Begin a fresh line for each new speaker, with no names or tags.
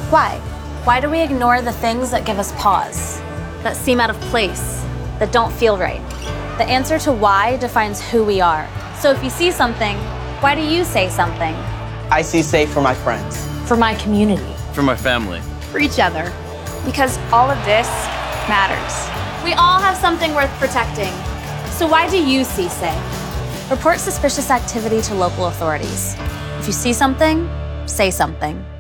Why?
Why do we ignore the things that give us pause, that seem out of place, that don't feel right? The answer to why defines who we are. So if you see something, why do you say something?
I see safe for my friends.
For my community.
For my family.
For each other. Because all of this matters.
We all have something worth protecting. So why do you see safe? Report suspicious activity to local authorities. If you see something, say something.